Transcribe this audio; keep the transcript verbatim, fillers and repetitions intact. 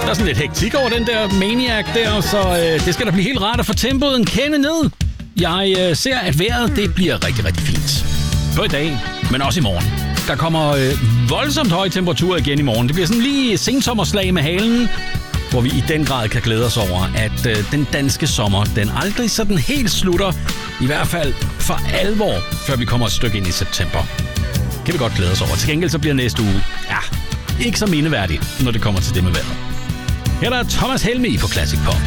Der er sådan lidt hektik over den der Maniac der, så øh, det skal da blive helt rart at få tempoet en kende ned. Jeg øh, ser, at vejret det bliver rigtig, rigtig fint. På i dag, men også i morgen. Der kommer øh, voldsomt høje temperaturer igen i morgen. Det bliver sådan lige sensommerslag med halen, hvor vi i den grad kan glæde os over, at øh, den danske sommer, den aldrig sådan helt slutter. I hvert fald for alvor, før vi kommer et stykke ind i september. Kan vi godt glæde os over. Til gengæld så bliver næste uge, ja, ikke så mindeværdigt, når det kommer til det med vejret. Her er der Thomas Helmig på Classic Pop.